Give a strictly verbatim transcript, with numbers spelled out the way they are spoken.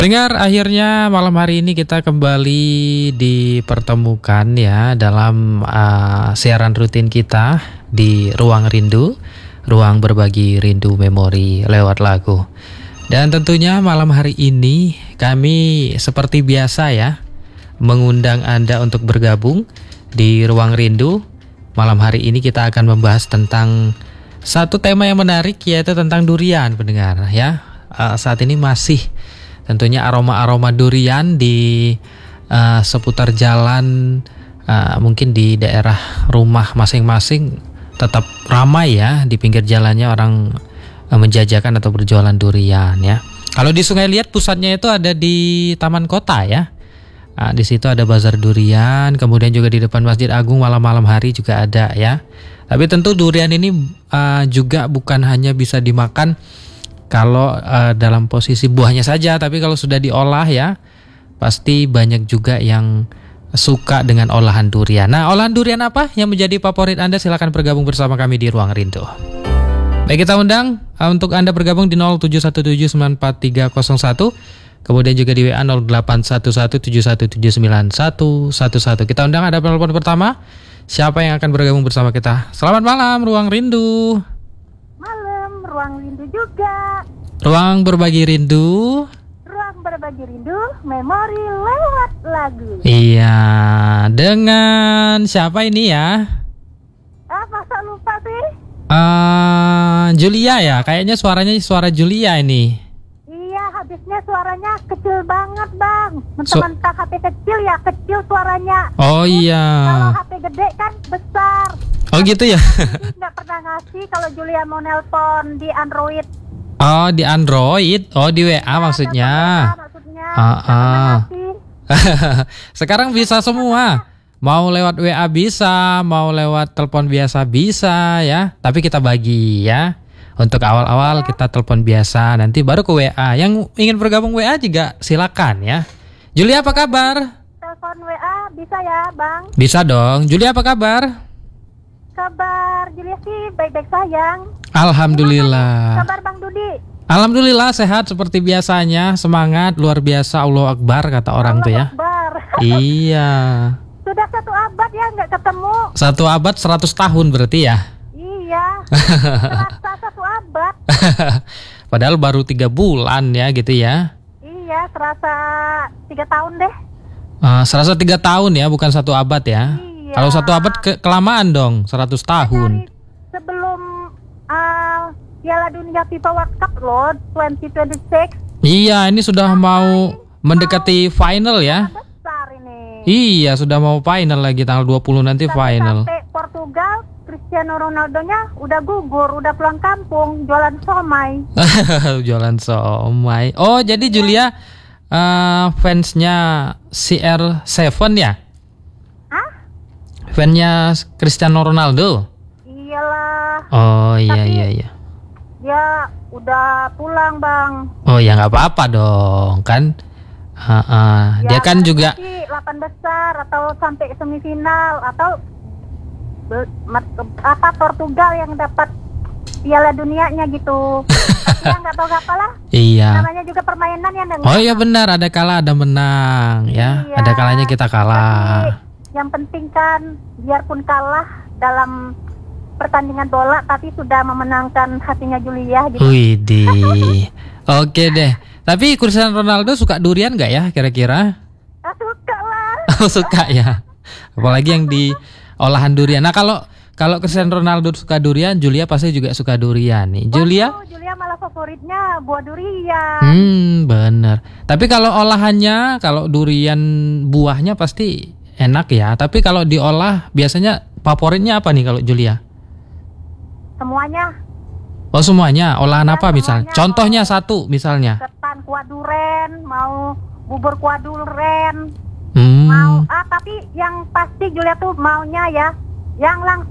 Pendengar, akhirnya malam hari ini kita kembali dipertemukan ya dalam uh, siaran rutin kita di Ruang Rindu, ruang berbagi rindu memori lewat lagu. Dan tentunya malam hari ini kami seperti biasa ya mengundang Anda untuk bergabung di Ruang Rindu. Malam hari ini kita akan membahas tentang satu tema yang menarik, yaitu tentang durian, pendengar ya. Uh, saat ini masih tentunya aroma-aroma durian di uh, seputar jalan, uh, mungkin di daerah rumah masing-masing tetap ramai ya, di pinggir jalannya orang uh, menjajakan atau berjualan durian ya. Kalau di Sungai Liat pusatnya itu ada di Taman Kota ya. Uh, di situ ada bazar durian, kemudian juga di depan Masjid Agung malam-malam hari juga ada ya. Tapi tentu durian ini uh, juga bukan hanya bisa dimakan kalau uh, dalam posisi buahnya saja, tapi kalau sudah diolah ya, pasti banyak juga yang suka dengan olahan durian. Nah, olahan durian apa yang menjadi favorit Anda? Silakan bergabung bersama kami di Ruang Rindu. Baik, kita undang uh, untuk Anda bergabung di nol tujuh satu tujuh sembilan empat tiga nol satu, kemudian juga di W A nol delapan satu satu tujuh satu tujuh sembilan satu satu satu. Kita undang, ada penelpon pertama. Siapa yang akan bergabung bersama kita? Selamat malam, Ruang Rindu. Ruang Rindu juga. Ruang berbagi rindu. Ruang berbagi rindu, memori lewat lagu. Iya, dengan siapa ini ya? Ah, masa lupa sih? Uh, Julia ya, kayaknya suaranya suara Julia ini. Iya, habisnya suaranya kecil banget, Bang. Mentang-mentang so- H P kecil ya, kecil suaranya. Oh iya. Kalau H P gede kan besar. Oh gitu ya. Jadi nggak pernah ngasih kalau Julia mau nelpon di Android. Oh di Android, oh di W A ya, maksudnya. W A maksudnya. Uh, uh. Sekarang bisa semua. Mau lewat W A bisa, mau lewat telepon biasa bisa ya. Tapi kita bagi ya. Untuk awal-awal ya, kita telepon biasa, nanti baru ke W A. Yang ingin bergabung W A juga silakan ya. Julia, apa kabar? Telepon W A bisa ya, Bang? Bisa dong. Julia, apa kabar? Kabar Julia sih baik-baik sayang. Alhamdulillah. Kabar Bang Dudi? Alhamdulillah sehat seperti biasanya. Semangat luar biasa, Allahu Akbar kata orang tuh ya. Akbar. Iya. Sudah satu abad ya nggak ketemu. Satu abad seratus tahun berarti ya. Iya. Terasa satu abad. Padahal baru tiga bulan ya gitu ya. Iya, serasa tiga tahun deh. Uh, serasa tiga tahun ya, bukan satu abad ya. Iya. Kalau satu abad ke- kelamaan dong, seratus tahun. Dari sebelum uh, Piala Dunia FIFA World Cup loh, dua ribu dua puluh enam. Iya, ini sudah mau mendekati final ya. Besar ini. Iya, sudah mau final lagi tanggal dua puluh nanti final. Sampai Portugal, Cristiano Ronaldo-nya udah gugur, udah pulang kampung, jualan somai. Jualan somai. Oh, jadi Julia uh, fansnya C R tujuh ya? Fansnya Cristiano Ronaldo? Iyalah. Oh iya Tapi iya iya. dia udah pulang, Bang. Oh ya nggak apa-apa dong kan. Uh, uh. Ya, Dia kan juga delapan besar atau sampai semifinal atau be- mat- apa Portugal yang dapat Piala Dunianya gitu. Tapi ya nggak tahu apa lah. iya. Namanya juga permainan ya. Oh iya benar, ada kalah ada menang ya. Iya. Ada kalanya kita kalah. Tapi yang penting kan biarpun kalah dalam pertandingan bola tapi sudah memenangkan hatinya Julia gitu. Widih. Oke deh. Tapi Cristiano Ronaldo suka durian nggak ya kira-kira? Ah, suka lah. Oh suka ya. Apalagi yang di olahan durian. Nah kalau kalau Cristiano Ronaldo suka durian, Julia pasti juga suka durian nih. Julia? Oh, Julia malah favoritnya buah durian. Hmm bener. Tapi kalau olahannya, kalau durian buahnya pasti enak ya, tapi kalau diolah biasanya favoritnya apa nih kalau Julia? Semuanya. Oh semuanya, olahan Ya, apa misalnya? semuanya. Contohnya satu misalnya. Ketan kuah duren, mau bubur kuah duren, Hmm. mau ah tapi yang pasti Julia tuh maunya ya yang langsung